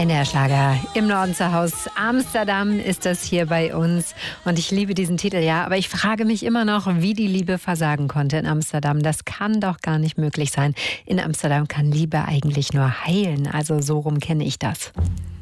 NDR-Schlager im Norden zu Hause. Amsterdam ist das hier bei uns. Und ich liebe diesen Titel, ja. Aber ich frage mich immer noch, wie die Liebe versagen konnte in Amsterdam. Das kann doch gar nicht möglich sein. In Amsterdam kann Liebe eigentlich nur heilen. Also so rum kenne ich das.